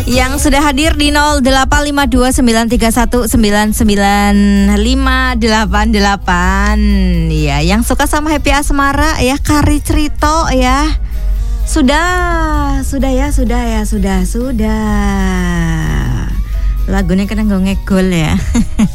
Yang sudah hadir di 085293199588. Ya, yang suka sama Happy Asmara ya, Kari Cerito ya. Sudah. Lagunya kena ngegol ya.